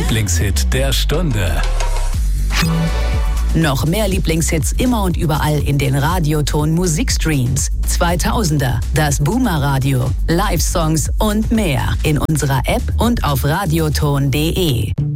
Lieblingshit der Stunde. Noch mehr Lieblingshits immer und überall in den Radioton Musikstreams. 2000er, das Boomer Radio, Live-Songs und mehr in unserer App und auf radioton.de.